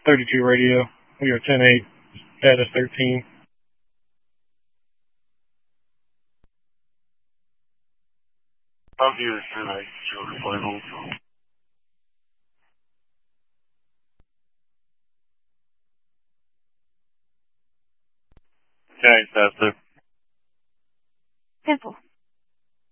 32 radio. We are 10-8, status 13. I'll do this 10-8, show flight hold. Okay, faster.